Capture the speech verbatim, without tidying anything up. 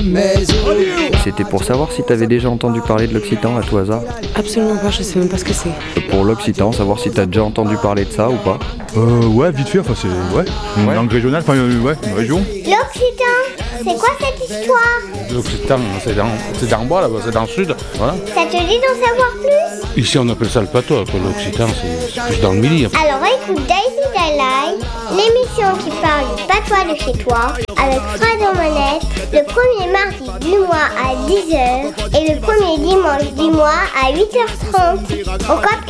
maison. C'était pour savoir si t'avais déjà entendu parler de l'occitan à tout hasard. Absolument pas, je sais même pas ce que c'est. Pour l'occitan, savoir si t'as déjà entendu parler de ça ou pas. Euh, ouais, vite fait, enfin c'est, ouais, une Ouais. langue régionale, enfin, euh, ouais, une région. L'Occitan, c'est quoi cette histoire? L'Occitan, c'est dans, c'est dans le bois là-bas, c'est dans le sud. Voilà. Ça te dit d'en savoir plus? Ici on appelle ça le patois, quoi. L'Occitan c'est, c'est plus dans le midi. Alors écoute Daisy Dalai, l'émission qui parle du patois de chez toi, avec Fred Romanette, le premier mardi du mois à dix heures et le premier dimanche du mois à huit heures trente. Au Code